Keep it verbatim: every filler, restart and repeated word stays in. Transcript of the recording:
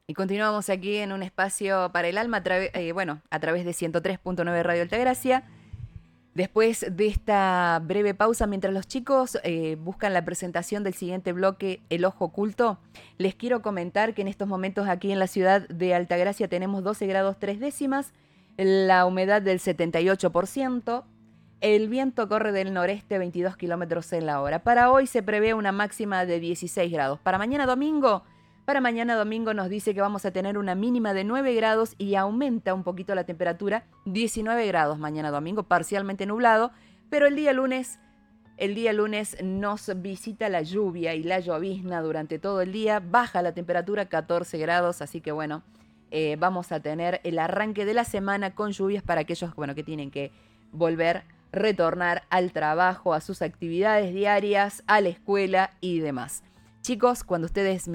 Y continuamos aquí en un espacio para el alma, a trave- eh, bueno, a través de ciento tres punto nueve Radio Altagracia. Después de esta breve pausa, mientras los chicos eh, buscan la presentación del siguiente bloque, El Ojo Oculto, les quiero comentar que en estos momentos aquí en la ciudad de Altagracia tenemos doce grados tres décimas, la humedad del setenta y ocho por ciento, el viento corre del noreste veintidós kilómetros en la hora. Para hoy se prevé una máxima de dieciséis grados. Para mañana domingo, para mañana domingo nos dice que vamos a tener una mínima de nueve grados y aumenta un poquito la temperatura, diecinueve grados mañana domingo, parcialmente nublado, pero el día lunes, el día lunes nos visita la lluvia y la llovizna durante todo el día, baja la temperatura catorce grados, así que bueno, eh, vamos a tener el arranque de la semana con lluvias para aquellos, bueno, que tienen que volver, retornar al trabajo, a sus actividades diarias, a la escuela y demás. Chicos, cuando ustedes me